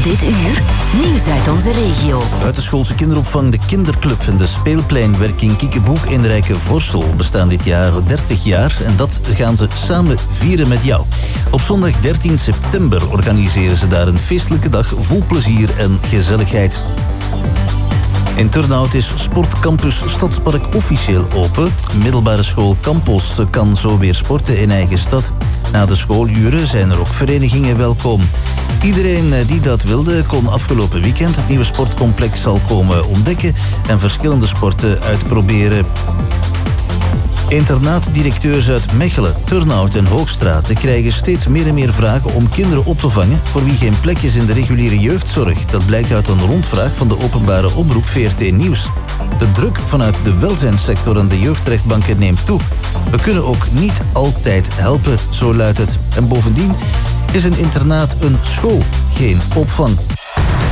Dit uur, nieuws uit onze regio. Buitenschoolse kinderopvang De Kinderclub en de speelpleinwerking Kiekeboek in Rijke-Vorsel bestaan dit jaar 30 jaar en dat gaan ze samen vieren met jou. Op zondag 13 september organiseren ze daar een feestelijke dag vol plezier en gezelligheid. In Turnhout is Sportcampus Stadspark officieel open. Middelbare school Campos kan zo weer sporten in eigen stad. Na de schooluren zijn er ook verenigingen welkom. Iedereen die dat wilde kon afgelopen weekend het nieuwe sportcomplex al komen ontdekken en verschillende sporten uitproberen. Internaatdirecteurs uit Mechelen, Turnhout en Hoogstraat krijgen steeds meer en meer vragen om kinderen op te vangen voor wie geen plek is in de reguliere jeugdzorg. Dat blijkt uit een rondvraag van de openbare omroep VRT Nieuws. De druk vanuit de welzijnssector en de jeugdrechtbanken neemt toe. We kunnen ook niet altijd helpen, zo luidt het. En bovendien is een internaat een school, geen opvang.